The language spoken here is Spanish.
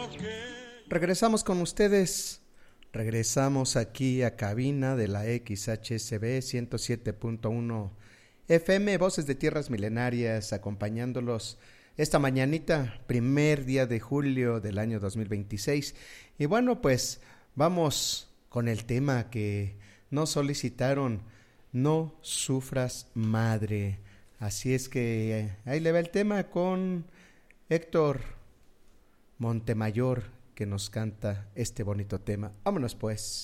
Regresamos con ustedes. Regresamos aquí a cabina de la XHSB 107.1 FM, Voces de Tierras Milenarias, acompañándolos esta mañanita, primer día de julio del año 2026. Y bueno, pues vamos con el tema que nos solicitaron: no sufras, madre. Así es que ahí le va el tema con Héctor Montemayor, que nos canta este bonito tema. Vámonos pues.